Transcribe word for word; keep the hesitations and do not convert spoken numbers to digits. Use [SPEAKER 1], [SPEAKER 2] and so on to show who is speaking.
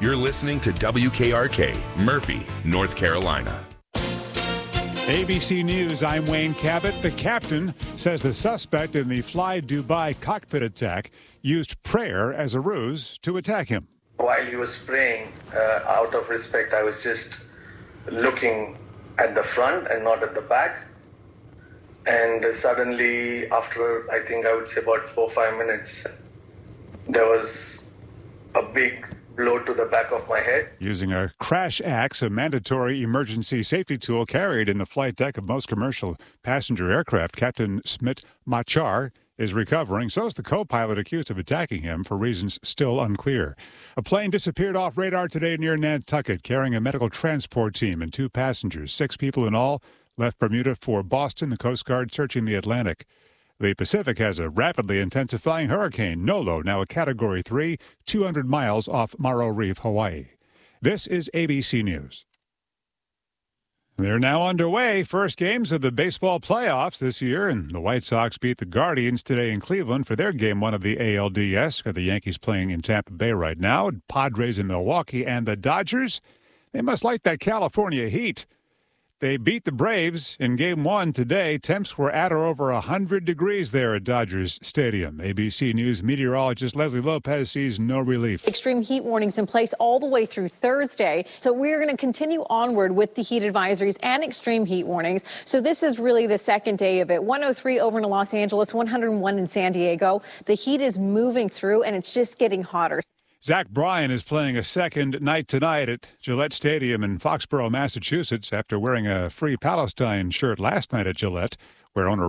[SPEAKER 1] You're listening to W K R K, Murphy, North Carolina.
[SPEAKER 2] A B C News, I'm Wayne Cabot. The captain says the suspect in the Fly Dubai cockpit attack used prayer as a ruse to attack him.
[SPEAKER 3] While he was praying, uh, out of respect, I was just looking at the front and not at the back. And suddenly, after I think I would say about four or five minutes, there was a big blow to the back of my head.
[SPEAKER 2] Using a crash axe, a mandatory emergency safety tool carried in the flight deck of most commercial passenger aircraft, Captain Smit Machar is recovering. So is the co-pilot accused of attacking him for reasons still unclear. A plane disappeared off radar today near Nantucket, carrying a medical transport team and two passengers. Six people in all left Bermuda for Boston, the Coast Guard searching the Atlantic. The Pacific has a rapidly intensifying hurricane, Nolo, now a Category three, two hundred miles off Morro Reef, Hawaii. This is A B C News. They're now underway. First games of the baseball playoffs this year, and the White Sox beat the Guardians today in Cleveland for their game one of the A L D S. Got the Yankees playing in Tampa Bay right now, Padres in Milwaukee, and the Dodgers. They must like that California heat. They beat the Braves in game one today. Temps were at or over one hundred degrees there at Dodgers Stadium. A B C News meteorologist Leslie Lopez sees no relief.
[SPEAKER 4] Extreme heat warnings in place all the way through Thursday. So we're going to continue onward with the heat advisories and extreme heat warnings. So this is really the second day of it. one oh three over in Los Angeles, one oh one in San Diego. The heat is moving through and it's just getting hotter.
[SPEAKER 2] Zach Bryan is playing a second night tonight at Gillette Stadium in Foxborough, Massachusetts, after wearing a Free Palestine shirt last night at Gillette, where owner